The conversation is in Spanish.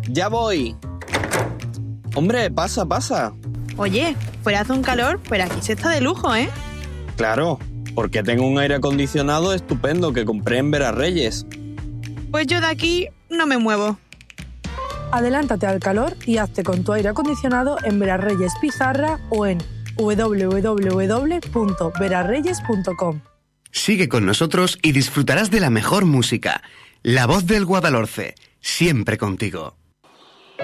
Ya voy. Hombre, pasa. Oye, fuera hace un calor, pero aquí se está de lujo, ¿eh? Claro, porque tengo un aire acondicionado estupendo que compré en Verarreyes. Pues yo de aquí no me muevo. Adelántate al calor y hazte con tu aire acondicionado en Verarreyes Pizarra o en www.verarreyes.com. Sigue con nosotros y disfrutarás de la mejor música. La Voz del Guadalhorce, siempre contigo.